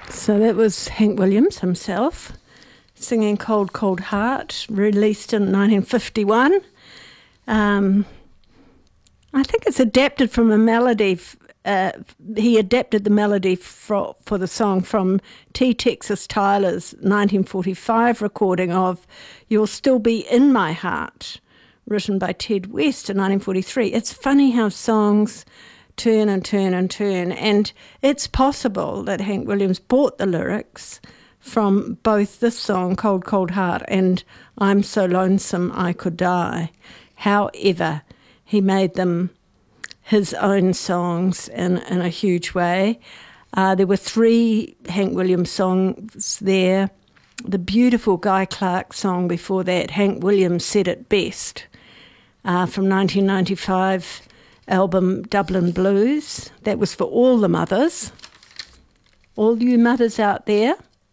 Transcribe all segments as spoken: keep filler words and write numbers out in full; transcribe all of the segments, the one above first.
So that was Hank Williams himself singing Cold, Cold Heart, released in nineteen fifty-one. Um, I think it's adapted from a melody. Uh, he adapted the melody for, for the song from T. Texas Tyler's nineteen forty-five recording of You'll Still Be in My Heart, written by Ted West in nineteen forty-three. It's funny how songs turn and turn and turn, and it's possible that Hank Williams bought the lyrics from both this song, Cold, Cold Heart, and I'm So Lonesome I Could Die. However, he made them his own songs in, in a huge way. Uh, there were three Hank Williams songs there. The beautiful Guy Clark song before that, Hank Williams Said It Best, uh, from nineteen ninety-five album Dublin Blues. That was for all the mothers, all you mothers out there.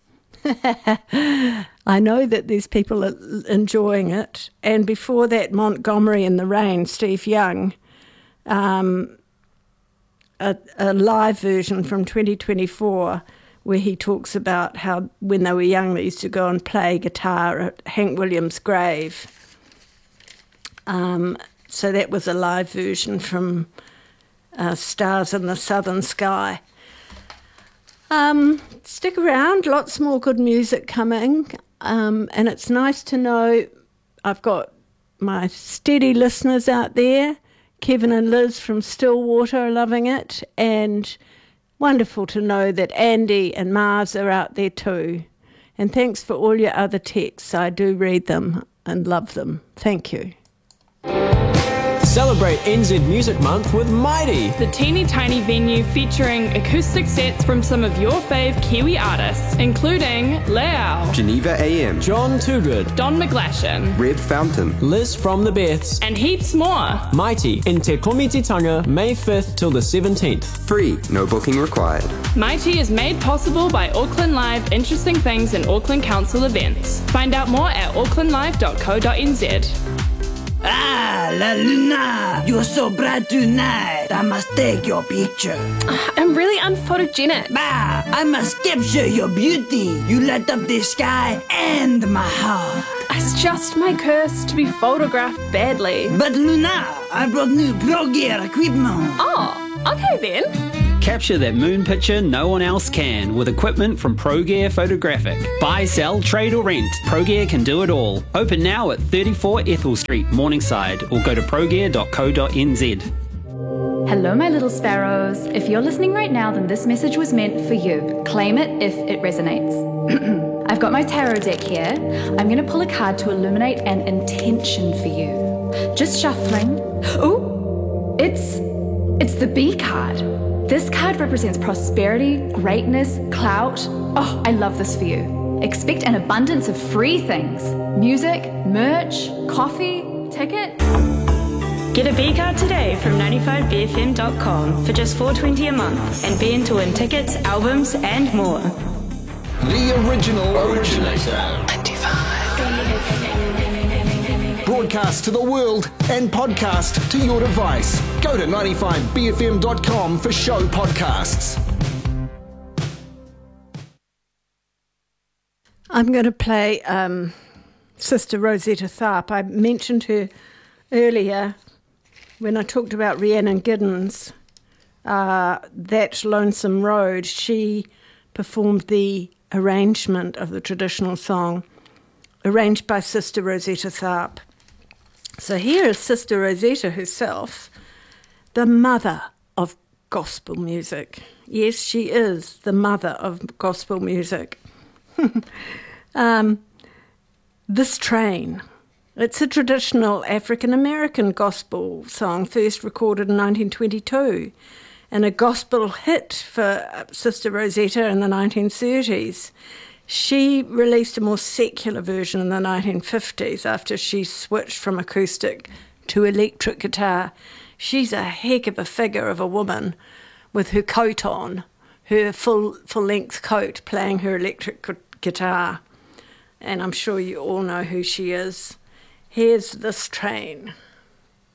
I know that there's people enjoying it. And before that, Montgomery in the Rain, Steve Young, um, a, a live version from twenty twenty-four where he talks about how when they were young they used to go and play guitar at Hank Williams' grave. Um, so that was a live version from uh, Stars in the Southern Sky. Um, stick around, lots more good music coming, um, and it's nice to know I've got my steady listeners out there. Kevin and Liz from Stillwater are loving it, and wonderful to know that Andy and Mars are out there too. And thanks for all your other texts. I do read them and love them. Thank you. Celebrate N Z Music Month with Mighty, the teeny tiny venue featuring acoustic sets from some of your fave Kiwi artists, including Leao, Geneva A M, John Toogood, Don McGlashan, Red Fountain, Liz from the Beths, and heaps more. Mighty in Te Komititanga, May fifth till the seventeenth. Free, no booking required. Mighty is made possible by Auckland Live Interesting Things and Auckland Council events. Find out more at auckland live dot co dot n z. Ah, La Luna, you're so bright tonight. I must take your picture. I'm really unphotogenic. Bah, I must capture your beauty. You light up the sky and my heart. It's just my curse to be photographed badly. But Luna, I brought new Pro Gear equipment. Oh, okay then. Capture that moon picture no one else can with equipment from ProGear Photographic. Buy, sell, trade or rent. ProGear can do it all. Open now at thirty-four Ethel Street, Morningside, or go to pro gear dot co dot n z. Hello, my little sparrows. If you're listening right now, then this message was meant for you. Claim it if it resonates. I've got my tarot deck here. I'm going to pull a card to illuminate an intention for you. Just shuffling. Ooh, it's, it's the B card. This card represents prosperity, greatness, clout. Oh, I love this for you. Expect an abundance of free things. Music, merch, coffee, ticket. Get a B card today from ninety-five b f m dot com for just four dollars and twenty cents a month and be in to win tickets, albums and more. The original originator. ninety-five. Broadcast to the world and podcast to your device. Go to ninety-five b f m dot com for show podcasts. I'm going to play um, Sister Rosetta Tharpe. I mentioned her earlier when I talked about Rhiannon Giddens, uh, That Lonesome Road. She performed the arrangement of the traditional song, arranged by Sister Rosetta Tharpe. So here is Sister Rosetta herself, the mother of gospel music. Yes, she is the mother of gospel music. um, This Train. It's a traditional African-American gospel song, first recorded in nineteen twenty-two, and a gospel hit for Sister Rosetta in the nineteen thirties. She released a more secular version in the nineteen fifties after she switched from acoustic to electric guitar. She's a heck of a figure of a woman with her coat on, her full, full-length coat, playing her electric gu- guitar. And I'm sure you all know who she is. Here's This Train.